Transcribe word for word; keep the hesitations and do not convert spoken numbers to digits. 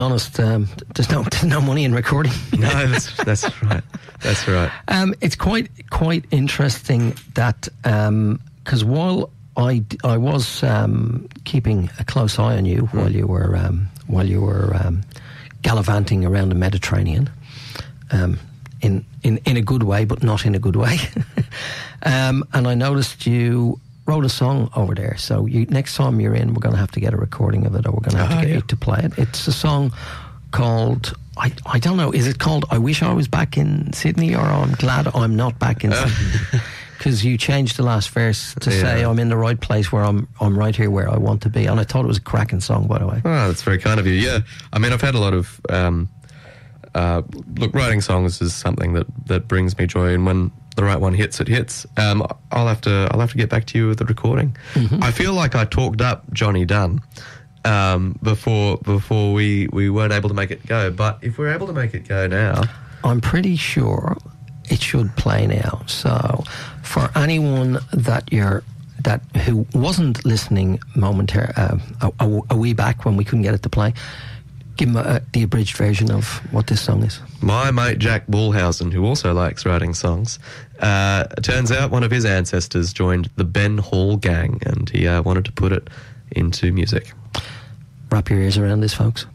honest, um, there's no there's no money in recording. No, that's that's right. That's right. Um, it's quite quite interesting that because um, while I, I was um, keeping a close eye on you mm. while you were um, while you were um, gallivanting around the Mediterranean, um, in, in in a good way, but not in a good way, um, and I noticed you wrote a song over there. So you, next time you're in, we're going to have to get a recording of it, or we're going to have oh, to get yeah. you to play it. It's a song called, I, I don't know, is it called I Wish I Was Back in Sydney, or I'm Glad I'm Not Back in Sydney? Because you changed the last verse to yeah. say I'm in the right place, where I'm I'm right here where I want to be. And I thought it was a cracking song, by the way. Oh, that's very kind of you. Yeah, I mean, I've had a lot of um, uh, look, writing songs is something that, that brings me joy, and when the right one hits, it hits. Um, I'll have to I'll have to get back to you with the recording. Mm-hmm. I feel like I talked up Johnny Dunn um, before before we, we weren't able to make it go. But if we're able to make it go now, I'm pretty sure it should play now. So for anyone that you're that who wasn't listening momentarily uh, a, a, a wee back when we couldn't get it to play, give them a, the abridged version of what this song is. My mate Jack Bullhausen, who also likes writing songs, uh, it turns out one of his ancestors joined the Ben Hall gang, and he uh, wanted to put it into music. Wrap your ears around this, folks.